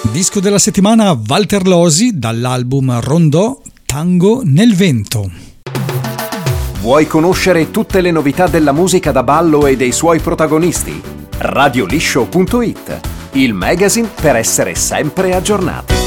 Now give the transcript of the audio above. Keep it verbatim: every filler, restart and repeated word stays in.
Disco della settimana Walter Losi dall'album Rondò, Tango nel vento. Vuoi conoscere tutte le novità della musica da ballo e dei suoi protagonisti? radio liscio punto it, il magazine per essere sempre aggiornati.